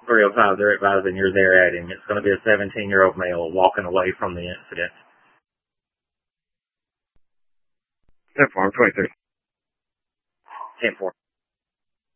305, they're advising you're there at him. It's going to be a 17-year-old male walking away from the incident. 10-4, I'm 23. 10-4.